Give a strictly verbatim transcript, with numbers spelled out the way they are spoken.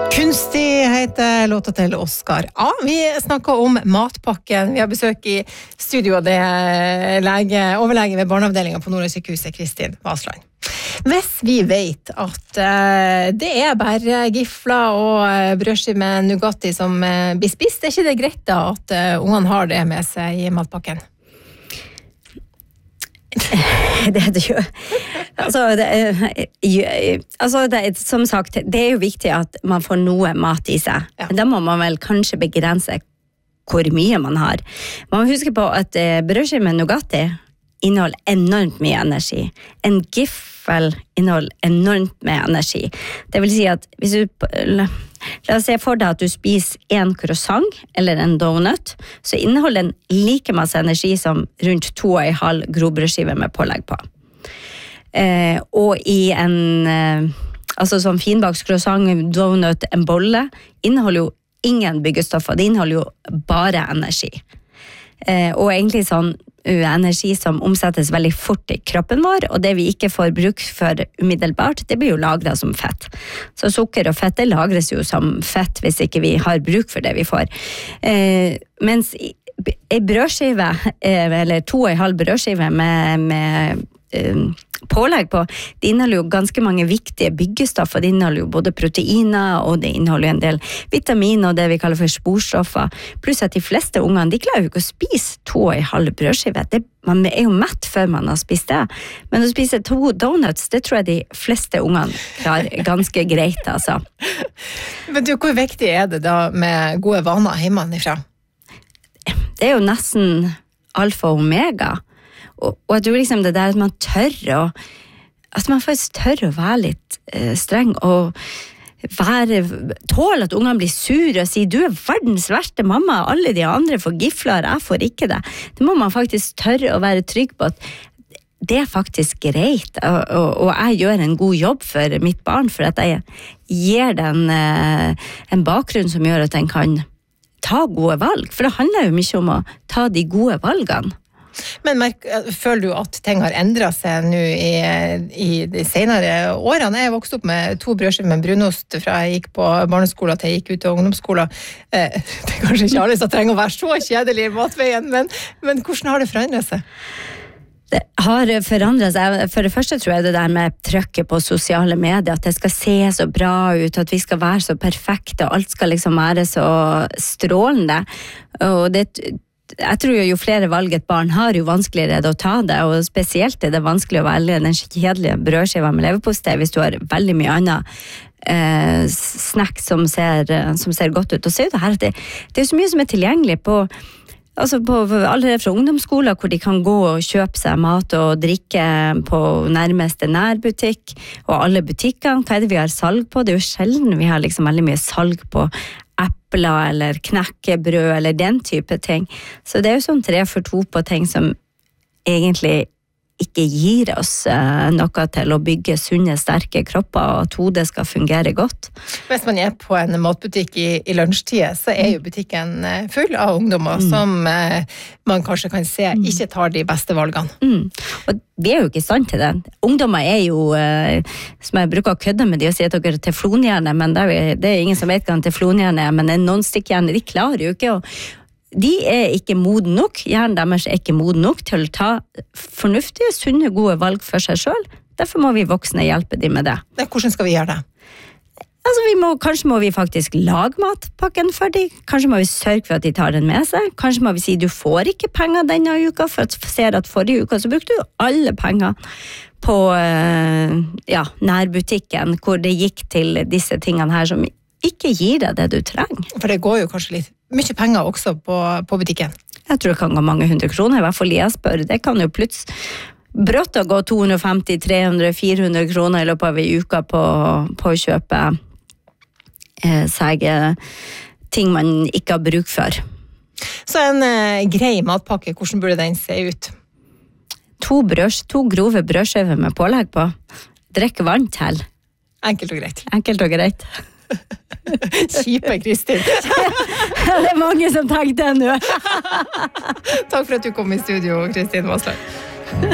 Kunstig heter låta til Oscar. Ja, vi snakker om matpakken. Vi har besøk i studio, det er lege, overlege ved barneavdelingen på Nordlandssykehuset, Kristin Vasland. Hvis vi vet at uh, det er bare gifler og brødskiver med Nugatti som uh, blir spist, er ikke det greit da at uh, ungene har det med seg i matpakken? Det er det jo. Altså, det er, altså det er, som sagt, det er jo viktig at man får noe mat i seg. Ja. Da må man vel kanskje begrense hvor mye man har. Man må huske på at uh, brødskiver med Nugatti inneholder enormt mye energi. En giffel inneholder enormt med energi. Det vil si at hvis du, la oss se for deg at du spiser en croissant eller en donut, så inneholder den like masse energi som rundt to og en halv grovbrødskive med pålegg på. Eh, og i en, eh, altså sånn finbaks croissant, donut, en bolle, inneholder jo ingen byggestoffer, det inneholder jo bare energi. Eh, og egentlig sånn energi som omsettes veldig fort i kroppen vår, og det vi ikke får bruk for umiddelbart, det blir jo lagret som fett. Så sukker og fett, det lagres jo som fett hvis ikke vi har bruk for det vi får. Eh, mens en brødskive, eller to og en halv brødskive med, med eh, pålegg på, det inneholder jo ganske mange viktige byggestoffer, det inneholder jo både proteiner, og det inneholder en del vitaminer, og det vi kaller for sporstoffer, pluss at de fleste ungene, de klarer jo ikke å spise to og en halv brødskive, det, man er jo mett før man har spist det, men å spise to donuts, det tror jeg de fleste ungene klarer ganske greit, altså. Men du, hvor viktig er det da med gode vaner hjemmefra? Det er jo nesten alfa og omega, og, og jeg tror liksom det der at man tør å, at man faktisk tør å være litt eh, streng og være, tåle at ungene blir sur og sier, du er verdens verste mamma, alle de andre får gifler, jeg får ikke det. Det må man faktisk tørre å være trygg på at det er faktisk greit, og, og, og jeg gjør en god jobb for mitt barn, for at jeg gir den eh, en bakgrunn som gjør at den kan ta gode valg, for det handler jo mye om å ta de gode valgene. Men merk, føler du at ting har endret seg nå i, i de senere årene? Jeg vokste opp med to brødskiver med brunost fra jeg gikk på barneskolen til jeg gikk ut til ungdomsskolen. Eh, det er kanskje ikke alle som trenger å være så kjedelig i matveien, men, men hvordan har det forandret seg? Det har forandret seg. For det første tror jeg det der med trykket på sosiale medier, at det skal se så bra ut, at vi skal være så perfekte, og alt skal liksom være så strålende. Og det jeg tror jo, jo flere valg et barn har, jo vanskeligere er det å ta det, og spesielt er det vanskelig å velge den kjedelige brødskiva med leverpostei hvis du har veldig mye annet eh, snack som ser, som ser godt ut. Og så er det her at det, det er så mye som er tilgjengelig på, altså på allerede fra ungdomsskoler, hvor de kan gå og kjøpe seg mat og drikke på nærmeste nærbutikk, og alle butikkene, hva er det vi har salg på? Det er jo sjelden vi har liksom veldig mye salg på epler eller knekkebrød eller den type ting. Så det er jo sånn tre for to på ting som egentlig ikke gir oss uh, noe til å bygge sunne, sterke kropper, og at hodet skal fungere godt. Hvis man er på en matbutikk i, i lunsjtid, så er jo butikken full av ungdommer mm. som uh, man kanskje kan se ikke tar de beste valgene. Mm. Og vi er jo ikke i stand til det. Ungdommer er jo, uh, som jeg bruker å kødde med de og si at dere er teflonhjerne, men det er, det er ingen som vet hva en teflonhjerne er, men en non-stick-hjerne, de klarer jo ikke å de er ikke moden nok, hjernen deres er ikke moden nok til å ta fornuftige, sunne, gode valg for seg selv. Derfor må vi voksne hjelpe dem med det. Hvordan skal vi gjøre det? Altså, vi må, kanskje må vi faktisk lage matpakken for dem. Kanskje må vi sørge for at de tar den med seg. Kanskje må vi si, du får ikke penger denne uka, for at ser at forrige uka så brukte du alle penger på ja, nærbutikken, hvor det gikk til disse tingene her som ikke gir deg det du trenger. For det går jo kanskje litt mye penger også på, på butikken. Jeg tror det kan gå mange hundre kroner, i hvert fall jeg spør. Det kan jo plutselig brått å gå to hundre og femti, tre hundre, fire hundre kroner i løpet av en uke på, på å kjøpe eh, seg ting man ikke har bruk for. Så en eh, grei matpakke, hvordan burde den se ut? To, brød, to grove brødskiver med pålegg på. Drikk vann til. Enkelt og greit. Enkelt og greit. Kjipe, Kristin. Det er mange som tenkte det nå. Takk for at du kom i studio, Kristin Vasland.